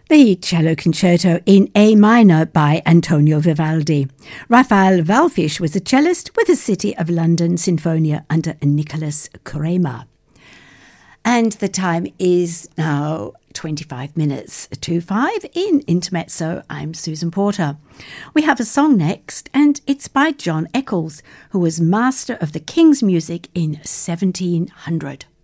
The Cello Concerto in A minor by Antonio Vivaldi. Raphael Wallfisch was a cellist with the City of London Sinfonia under Nicholas Kramer. And the time is now 25 minutes to 5 in Intermezzo. I'm Susan Porter. We have a song next, and it's by John Eccles, who was master of the King's music in 1700.